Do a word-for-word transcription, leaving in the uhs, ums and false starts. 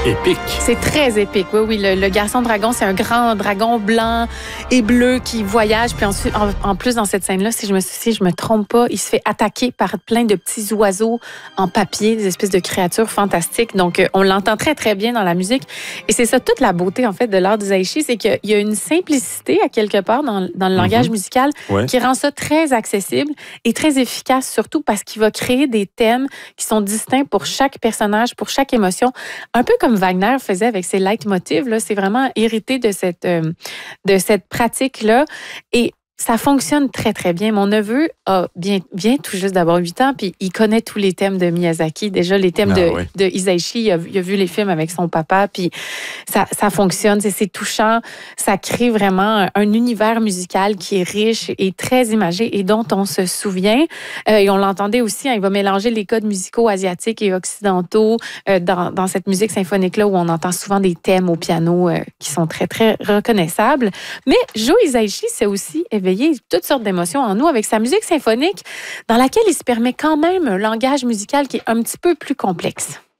épique. C'est très épique, oui, oui. Le, le garçon dragon, c'est un grand dragon blanc et bleu qui voyage. Puis ensuite, en, en plus, dans cette scène-là, si je me si je me trompe pas, il se fait attaquer par plein de petits oiseaux en papier, des espèces de créatures fantastiques. Donc, euh, on l'entend très, très bien dans la musique. Et c'est ça, toute la beauté, en fait, de l'art d'Hisaishi, c'est qu'il y a une simplicité, à quelque part, dans, dans le langage mm-hmm. musical ouais. qui rend ça très accessible et très efficace, surtout parce qu'il va créer des thèmes qui sont distincts pour chaque personnage, pour chaque émotion. Un peu comme Wagner faisait avec ses leitmotifs, là, c'est vraiment hérité de cette, euh, de cette pratique-là. Et ça fonctionne très, très bien. Mon neveu a bien, vient tout juste d'avoir huit ans, puis il connaît tous les thèmes de Miyazaki. Déjà, les thèmes ah, de, oui. de Hisaishi, il a, il a vu les films avec son papa, puis ça, ça fonctionne. C'est, c'est touchant. Ça crée vraiment un, un univers musical qui est riche et très imagé et dont on se souvient. Euh, et on l'entendait aussi, hein, il va mélanger les codes musicaux asiatiques et occidentaux euh, dans, dans cette musique symphonique-là où on entend souvent des thèmes au piano euh, qui sont très, très reconnaissables. Mais Joe Hisaishi, c'est aussi éveiller toutes sortes d'émotions en nous avec sa musique symphonique dans laquelle il se permet quand même un langage musical qui est un petit peu plus complexe.